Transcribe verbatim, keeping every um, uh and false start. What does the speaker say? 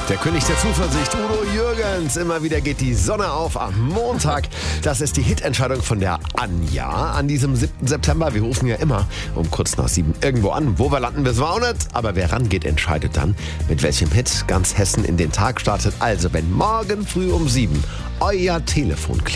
Der König der Zuversicht, Udo Jürgens. Immer wieder geht die Sonne auf am Montag. Das ist die Hitentscheidung von der Anja an diesem siebten September. Wir rufen ja immer um kurz nach sieben irgendwo an. Wo wir landen, wissen wir auch nicht. Aber wer rangeht, entscheidet dann, mit welchem Hit ganz Hessen in den Tag startet. Also, wenn morgen früh um sieben euer Telefon klingelt,